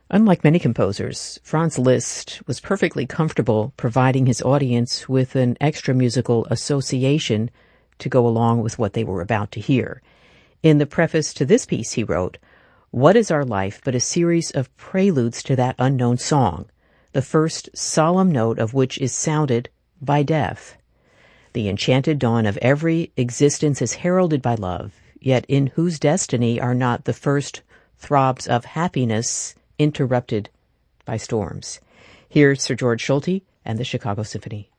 Unlike many composers, Franz Liszt was perfectly comfortable providing his audience with an extra musical association to go along with what they were about to hear. In the preface to this piece, he wrote, "What is our life but a series of preludes to that unknown song, the first solemn note of which is sounded by death? The enchanted dawn of every existence is heralded by love, yet in whose destiny are not the first throbs of happiness interrupted by storms." Here's Sir George Solti and the Chicago Symphony.